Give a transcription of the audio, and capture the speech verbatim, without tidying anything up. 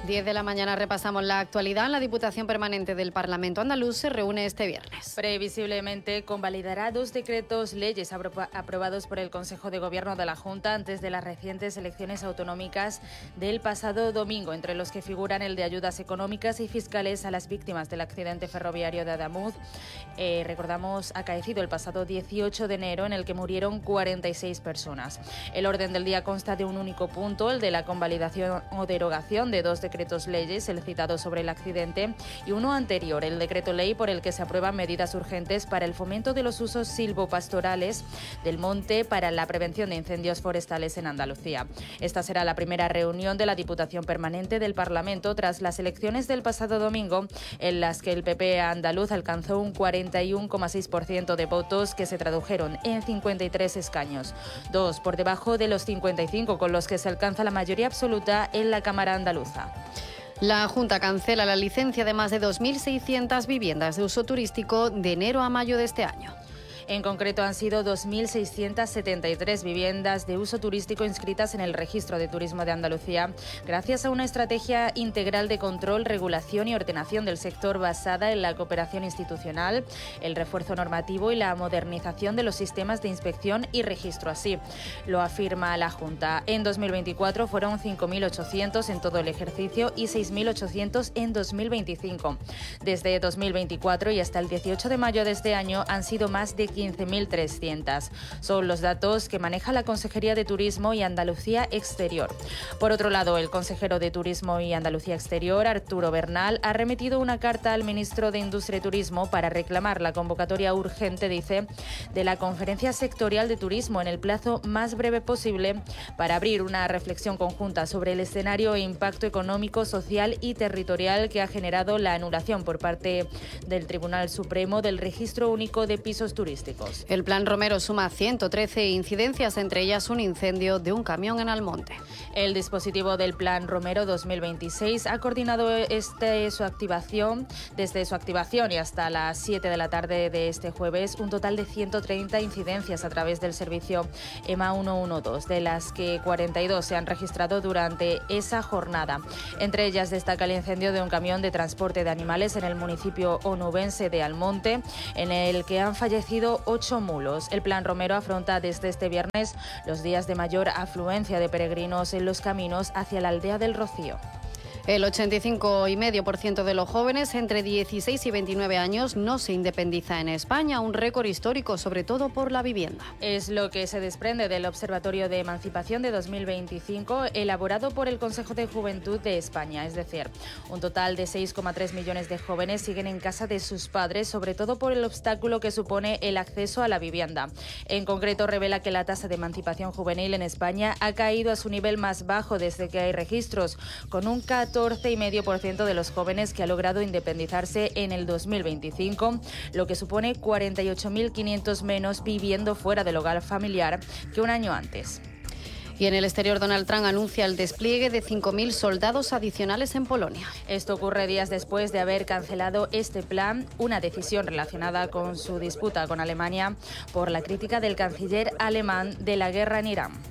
diez de la mañana repasamos la actualidad. La Diputación Permanente del Parlamento Andaluz se reúne este viernes. Previsiblemente convalidará dos decretos leyes apro- aprobados por el Consejo de Gobierno de la Junta antes de las recientes elecciones autonómicas del pasado domingo, entre los que figuran el de ayudas económicas y fiscales a las víctimas del accidente ferroviario de Adamuz. Eh, recordamos, acaecido el pasado dieciocho de enero, en el que murieron cuarenta y seis personas. El orden del día consta de un único punto, el de la convalidación o derogación de dos decretos leyes, el citado sobre el accidente, y uno anterior, el decreto ley por el que se aprueban medidas urgentes para el fomento de los usos silvopastorales del monte para la prevención de incendios forestales en Andalucía. Esta será la primera reunión de la Diputación Permanente del Parlamento tras las elecciones del pasado domingo, en las que el P P andaluz alcanzó un cuarenta y uno coma seis por ciento de votos, que se tradujeron en cincuenta y tres escaños, dos por debajo de los cincuenta y cinco con los que se alcanza la mayoría absoluta en la Cámara andaluza. La Junta cancela la licencia de más de dos mil seiscientas viviendas de uso turístico de enero a mayo de este año. En concreto, han sido dos mil seiscientas setenta y tres viviendas de uso turístico inscritas en el Registro de Turismo de Andalucía, gracias a una estrategia integral de control, regulación y ordenación del sector basada en la cooperación institucional, el refuerzo normativo y la modernización de los sistemas de inspección y registro. Así lo afirma la Junta. En dos mil veinticuatro fueron cinco mil ochocientos en todo el ejercicio y seis mil ochocientos en dos mil veinticinco. Desde dos mil veinticuatro y hasta el dieciocho de mayo de este año han sido más de quince mil trescientas. Son los datos que maneja la Consejería de Turismo y Andalucía Exterior. Por otro lado, el consejero de Turismo y Andalucía Exterior, Arturo Bernal, ha remitido una carta al ministro de Industria y Turismo para reclamar la convocatoria urgente, dice, de la Conferencia Sectorial de Turismo en el plazo más breve posible para abrir una reflexión conjunta sobre el escenario e impacto económico, social y territorial que ha generado la anulación por parte del Tribunal Supremo del Registro Único de Pisos Turísticos. El Plan Romero suma ciento trece incidencias, entre ellas un incendio de un camión en Almonte. El dispositivo del Plan Romero dos mil veintiséis ha coordinado este, su activación, desde su activación y hasta las siete de la tarde de este jueves, un total de ciento treinta incidencias a través del servicio E M A ciento doce, de las que cuarenta y dos se han registrado durante esa jornada. Entre ellas destaca el incendio de un camión de transporte de animales en el municipio onubense de Almonte, en el que han fallecido ocho mulos. El Plan Romero afronta desde este viernes los días de mayor afluencia de peregrinos en los caminos hacia la aldea del Rocío. El ochenta y cinco coma cinco por ciento de los jóvenes entre dieciséis y veintinueve años no se independiza en España, un récord histórico, sobre todo por la vivienda. Es lo que se desprende del Observatorio de Emancipación de dos mil veinticinco, elaborado por el Consejo de Juventud de España. Es decir, un total de seis coma tres millones de jóvenes siguen en casa de sus padres, sobre todo por el obstáculo que supone el acceso a la vivienda. En concreto, revela que la tasa de emancipación juvenil en España ha caído a su nivel más bajo desde que hay registros, con un catorce coma cinco por ciento de los jóvenes que ha logrado independizarse en el dos mil veinticinco, lo que supone cuarenta y ocho mil quinientos menos viviendo fuera del hogar familiar que un año antes. Y en el exterior, Donald Trump anuncia el despliegue de cinco mil soldados adicionales en Polonia. Esto ocurre días después de haber cancelado este plan, una decisión relacionada con su disputa con Alemania por la crítica del canciller alemán de la guerra en Irán.